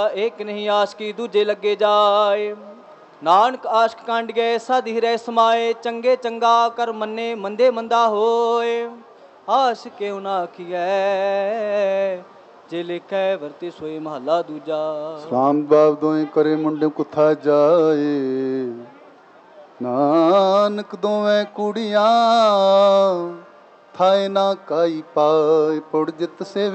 एक नहीं आशिकी दूजे लगे जाए, नानक आशिक कांड गए साधी रह समाए, चंगे चंगा कर मन्ने मंदे मंदा होए, आशिक क्यों ना आखिए जे लिखे वरती सोई महला दूजा। ਸਲਾਮ ਬਾਬ ਦੋਵੇਂ ਕਰੇ ਮੁੰਡੇ ਕੁੱਥਾ ਜਾਏ, ਨਾਨਕ ਦੋਵੇਂ ਕੁੜੀਆਂ ਥਾਏ ਨਾ ਕਾਈ ਪਾਏ, ਪੁੜ ਜਿਤ ਸੇ